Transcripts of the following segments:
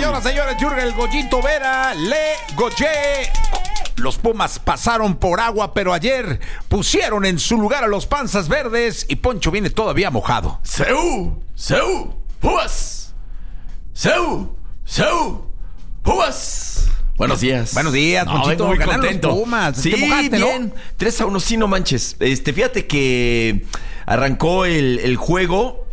Señoras, señores, Jürgen el Goyito Vera, Le Goye. Los Pumas pasaron por agua, pero ayer pusieron en su lugar a los Panzas Verdes y Poncho viene todavía mojado. Pumas. Pumas. Buenos días. Buenos días, Ponchito. Muy Ganaron contento. Los Pumas. Sí, ¿Te mojaste, bien. no? 3-1, sí, no manches. Fíjate que arrancó el juego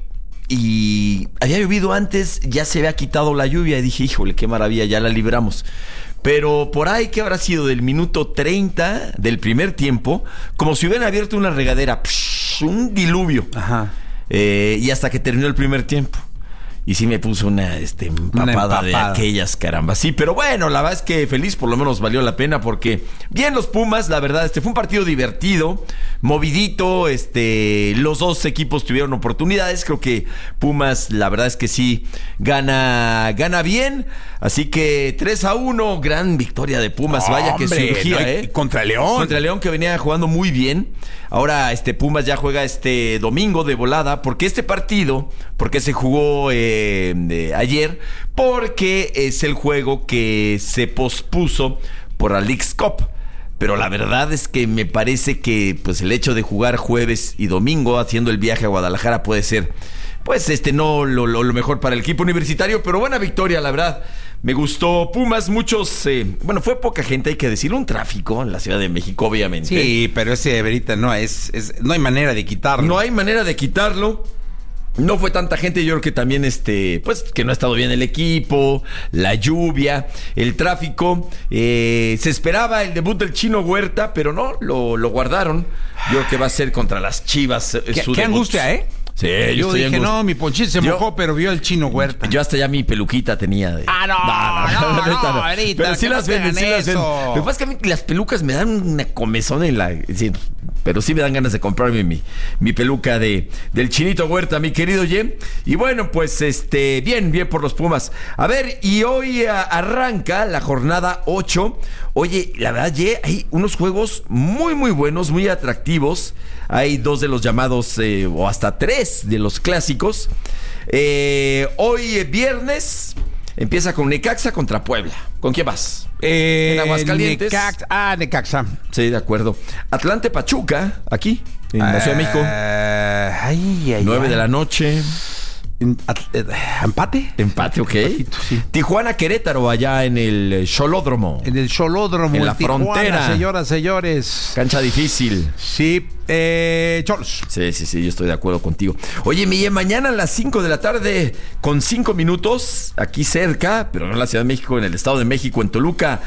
y había llovido antes, ya se había quitado la lluvia y dije, híjole, qué maravilla, ya la libramos. Pero por ahí, ¿qué habrá sido? Del minuto 30 del primer tiempo, como si hubieran abierto una regadera, un diluvio. Ajá. Y hasta que terminó el primer tiempo. Y sí me puso una empapada de aquellas, caramba. Sí, pero bueno, la verdad es que feliz, por lo menos valió la pena porque bien los Pumas, la verdad, fue un partido divertido, movidito, los dos equipos tuvieron oportunidades, creo que Pumas, la verdad es que sí, gana bien, así que 3-1, gran victoria de Pumas, vaya que surgía, no, contra León. Contra León, que venía jugando muy bien. Ahora Pumas ya juega este domingo de volada, porque este partido, porque se jugó ayer, porque es el juego que se pospuso por la Leagues Cup. Pero la verdad es que me parece que pues el hecho de jugar jueves y domingo haciendo el viaje a Guadalajara puede ser pues no lo mejor para el equipo universitario, pero buena victoria, la verdad. Me gustó Pumas, muchos, fue poca gente, hay que decirlo, un tráfico en la Ciudad de México, obviamente. Sí, pero ese Verita no hay manera de quitarlo. No hay manera de quitarlo. No fue tanta gente, yo creo que también pues que no ha estado bien el equipo, la lluvia, el tráfico. Se esperaba el debut del Chino Huerta, pero no, lo guardaron. Yo creo que va a ser contra las Chivas. Qué angustia, ¿eh? Sí, yo dije, no, mi Ponchito se mojó, pero vio el Chino Huerta. Yo hasta ya mi peluquita tenía. No, Verita, pero sí las venden, sí las venden. Lo que pasa es que a mí las pelucas me dan una comezón en la... Sí, pero sí me dan ganas de comprarme mi peluca del Chinito Huerta, mi querido Ye. Y bueno, pues bien por los Pumas. A ver, y hoy arranca la jornada 8. Oye, la verdad, Ye, hay unos juegos muy, muy buenos, muy atractivos. Hay 2 de los llamados, o hasta 3 de los clásicos. Hoy viernes empieza con Necaxa contra Puebla. ¿Con quién vas? En Aguascalientes. Necaxa. Sí, de acuerdo. Atlante Pachuca, aquí, en la Ciudad de México. 9 de la noche. ¿Empate? Empate, ok. Sí. Tijuana Querétaro, allá en el Xolódromo. En el Xolódromo. En la Tijuana, frontera. Señoras. Cancha difícil. Sí. Cholos. Sí, yo estoy de acuerdo contigo. Oye, Miguel, mañana a las 5 de la tarde, con 5 minutos, aquí cerca, pero no en la Ciudad de México, en el Estado de México, en Toluca,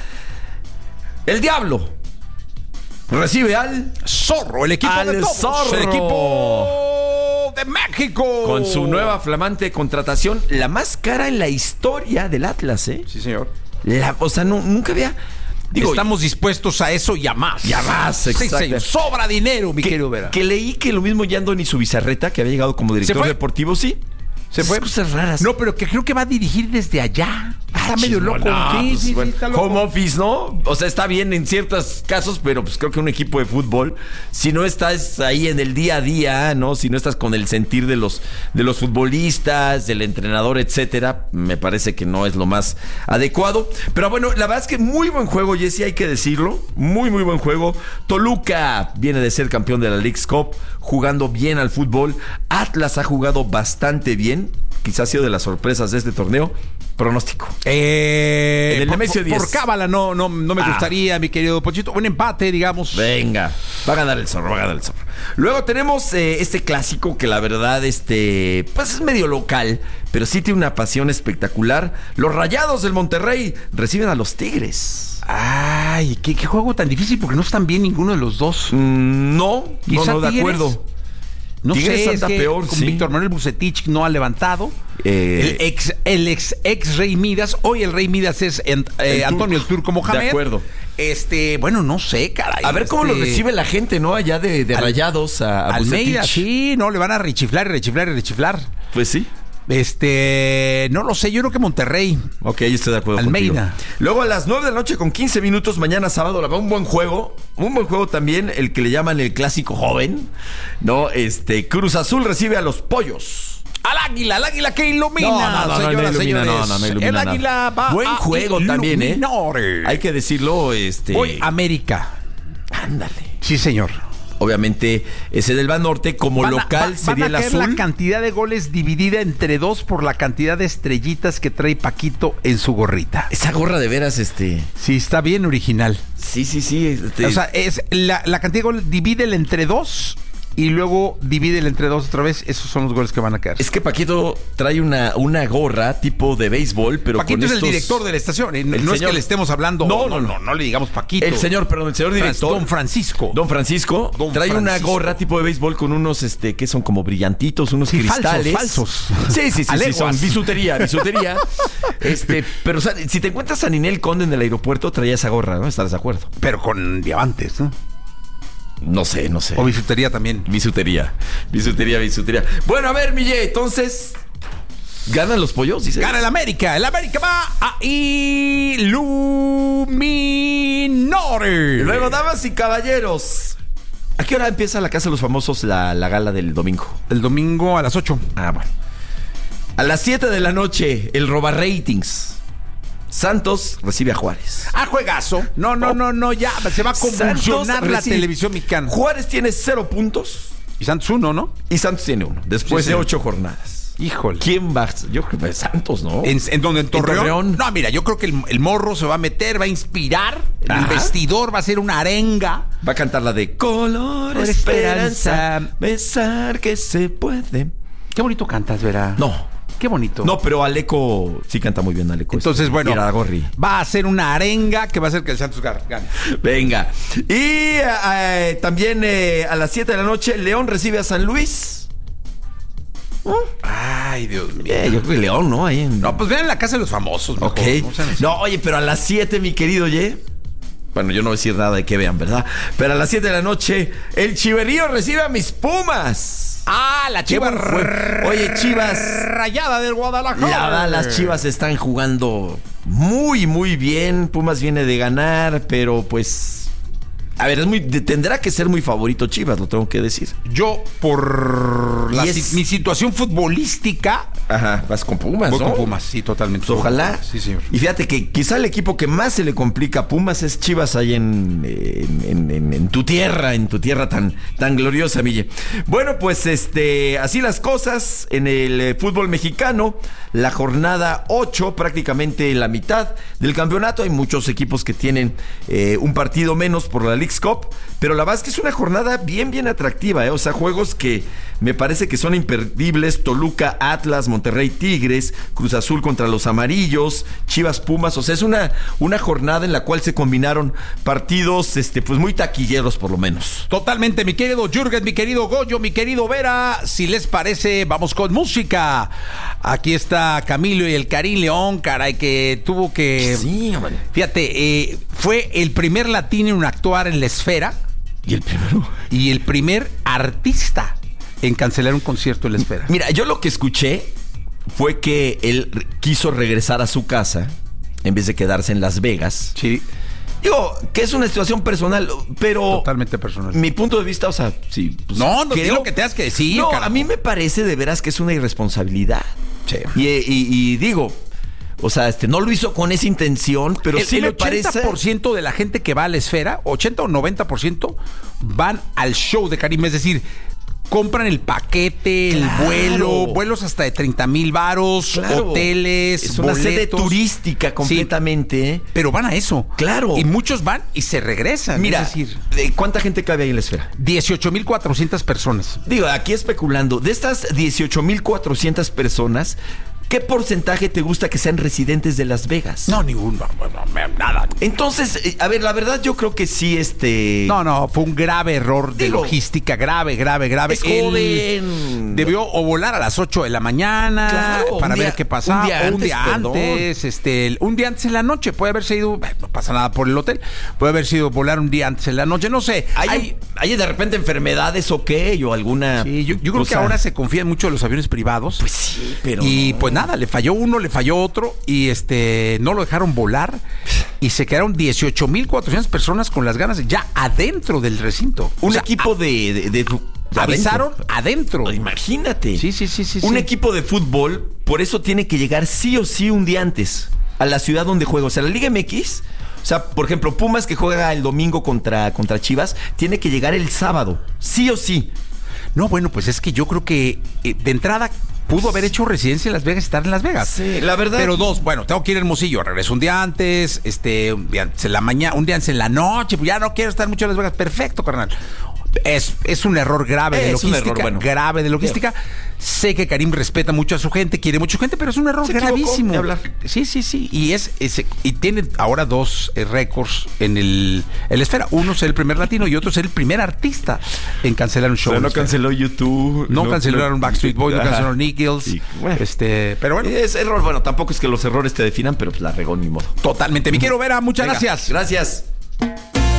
el Diablo recibe al Zorro, el equipo de todos. Zorro. El equipo de México. Con su nueva flamante contratación, la más cara en la historia del Atlas, ¿eh? Sí, señor. Nunca había... Estamos dispuestos a eso y a más. Y a más, exacto. Sí, sobra dinero, mi querido Vera. Que leí que lo mismo ya Andoni Zubizarreta, que había llegado como director deportivo, sí. Se fue. Cosas raras. No, pero que creo que va a dirigir desde allá. Está medio loco. Sí, está loco. Home office, ¿no? O sea, está bien en ciertos casos, pero pues creo que un equipo de fútbol, si no estás ahí en el día a día, ¿no? Si no estás con el sentir de los futbolistas, del entrenador, etcétera, me parece que no es lo más adecuado. Pero bueno, la verdad es que muy buen juego, Jesse, hay que decirlo. Muy, muy buen juego. Toluca viene de ser campeón de la Leagues Cup, jugando bien al fútbol. Atlas ha jugado bastante bien. Quizás ha sido de las sorpresas de este torneo. Pronóstico. En el Nemesio 10. Por cábala no me gustaría, mi querido Ponchito. Un empate, digamos. Venga, va a ganar el Zorro. Luego tenemos este clásico que la verdad, pues es medio local, pero sí tiene una pasión espectacular. Los Rayados del Monterrey reciben a los Tigres. Ay, qué juego tan difícil porque no están bien ninguno de los dos. No, de acuerdo. No Tigres sé, anda peor, con sí. Víctor Manuel Bucetich no ha levantado. El ex Rey Midas. Hoy el Rey Midas es Antonio el Turco Mohamed. De acuerdo. Bueno, no sé, caray. A ver cómo lo recibe la gente, ¿no? Allá de Rayados a Almeida, Bucetich. sí, no, le van a rechiflar. Pues sí. No lo sé, yo creo que Monterrey. Ok, yo estoy de acuerdo Almeida. Contigo. Luego a las 9 de la noche con 15 minutos, mañana sábado, un buen juego también, el que le llaman el clásico joven, ¿no? Cruz Azul recibe a los Pollos. al águila que ilumina. No ilumina. El águila va buen juego también, Hay que decirlo, Hoy América. Ándale. Sí, señor. Obviamente, ese del Banorte como local sería el azul. La cantidad de goles dividida entre 2 por la cantidad de estrellitas que trae Paquito en su gorrita. Esa gorra de veras, Sí, está bien original. Sí. O sea, es la cantidad de goles, divídela entre 2 y luego divídela entre 2 otra vez. Esos son los goles que van a caer. Es que Paquito trae una gorra tipo de béisbol, pero Paquito con es el director de la estación. No señor... es que le estemos hablando. No le digamos Paquito. El señor director. Don Francisco trae una gorra tipo de béisbol con unos, que son como brillantitos, unos cristales. Falsos. Sí, son bisutería. Pero o sea, si te encuentras a Ninel Conde en el aeropuerto, traía esa gorra, ¿no? ¿Estarás de acuerdo? Pero con diamantes, ¿no? No sé. O bisutería también. Bisutería. Bueno, a ver, Mille, entonces... ¿Ganan los pollos? Dice. Gana el América. El América va a Iluminore. Y luego, damas y caballeros, ¿a qué hora empieza la Casa de los Famosos la gala del domingo? El domingo a las 8. Ah, bueno. A las 7 de la noche, el roba ratings. Santos recibe a Juárez. Juegazo. No, ya se va a convulsionar la televisión mexicana. Juárez tiene 0 puntos. Y Santos 1, ¿no? Y Santos tiene 1. Después de 8 jornadas. Híjole. ¿Quién va? Yo creo que Santos, ¿no? ¿En dónde? ¿En Torreón? No, mira, yo creo que el morro se va a meter, va a inspirar. El vestidor va a ser una arenga. Va a cantar la de Color Esperanza, besar que se puede. Qué bonito cantas, Vera. No. Qué bonito. No, pero Aleco sí canta muy bien, Aleco. Entonces, bueno, Iragorri. Va a ser una arenga que va a hacer que el Santos gane. Venga. Y también a las 7 de la noche, León recibe a San Luis. Ay, Dios mío. Yo creo que León, ¿no? No, pues vean en la Casa de los Famosos, mejor. Ok. No, oye, pero a las 7, mi querido Bueno, yo no voy a decir nada de que vean, ¿verdad? Pero a las 7 de la noche, el Chiverío recibe a mis Pumas. La Chivas. Oye, Chivas. Rayada del Guadalajara. La verdad, las Chivas están jugando muy, muy bien. Pumas viene de ganar, pero pues... A ver, tendrá que ser muy favorito Chivas, lo tengo que decir. Yo, por mi situación futbolística... Ajá, vas con Pumas, voy ¿no? con Pumas, sí, totalmente. Pues ojalá. Sí, señor. Y fíjate que quizá el equipo que más se le complica a Pumas es Chivas ahí en tu tierra tan gloriosa, Mille. Bueno, pues así las cosas en el fútbol mexicano. La jornada 8, prácticamente la mitad del campeonato. Hay muchos equipos que tienen un partido menos por la Leagues Cup, pero la verdad es que es una jornada bien atractiva, O sea, juegos que me parece que son imperdibles. Toluca, Atlas, Monterrey, Tigres, Cruz Azul contra los Amarillos, Chivas, Pumas. O sea, es una jornada en la cual se combinaron partidos pues muy taquilleros, por lo menos. Totalmente, mi querido Jürgen, mi querido Goyo, mi querido Vera. Si les parece, vamos con música. Aquí está Camilo y el Karim León, caray, que tuvo que... Sí, hombre. Fíjate, fue el primer latino en actuar en la Esfera. Y el primer artista en cancelar un concierto en la Esfera. Mira, yo lo que escuché fue que él quiso regresar a su casa en vez de quedarse en Las Vegas. Sí. Digo, que es una situación personal, pero... Totalmente personal. Mi punto de vista, o sea, sí... Pues, no creo lo que tengas que decir, no, carajo. A mí me parece de veras que es una irresponsabilidad. Sí. Y digo... O sea, no lo hizo con esa intención, pero sí me parece... El 80% de la gente que va a la Esfera, 80 o 90%, van al show de Karim. Es decir, compran el paquete, el vuelos hasta de 30,000 varos, hoteles, es una sede turística completamente. Sí, pero van a eso. Claro. Y muchos van y se regresan. Mira, es decir, ¿cuánta gente cabe ahí en la Esfera? 18,400 personas. Digo, aquí especulando, de estas 18,400 personas... ¿Qué porcentaje te gusta que sean residentes de Las Vegas? No, ninguno, nada. Entonces, a ver, la verdad yo creo que sí, No, fue un grave error de logística, grave. Es joven. Debió o volar a las 8 de la mañana para ver qué pasaba. Un día antes en la noche. Puede haberse ido, no pasa nada por el hotel, puede haber sido volar un día antes en la noche, no sé. ¿Hay de repente enfermedades o qué? O alguna... Sí, yo creo que ahora se confían mucho en los aviones privados. Pues sí, pero... Y pues nada, le falló uno, le falló otro y no lo dejaron volar y se quedaron 18,400 personas con las ganas ya adentro del recinto. Un equipo de Avisaron adentro. Imagínate. Sí. Un equipo de fútbol, por eso tiene que llegar sí o sí un día antes a la ciudad donde juega. O sea, la Liga MX, o sea, por ejemplo, Pumas que juega el domingo contra Chivas, tiene que llegar el sábado, sí o sí. No, bueno, pues es que yo creo que de entrada pudo haber hecho residencia en Las Vegas y estar en Las Vegas. Sí, la verdad. Pero dos, bueno, tengo que ir a Hermosillo, regreso un día antes, un día antes en la mañana, un día antes en la noche, pues ya no quiero estar mucho en Las Vegas. Perfecto, carnal. Es un error grave de logística. Grave de logística. Sé que Karim respeta mucho a su gente, quiere mucha gente, pero es un error gravísimo. Sí. Y tiene ahora 2 récords en el Esfera. Uno es el primer latino y otro es el primer artista en cancelar un show. Pero no canceló YouTube. No cancelaron Backstreet Boys, no cancelaron Nick Hills. Bueno, pero bueno. Es error. Bueno, tampoco es que los errores te definan, pero pues la regó ni modo. Totalmente. Mi quiero Vera, muchas gracias. Gracias.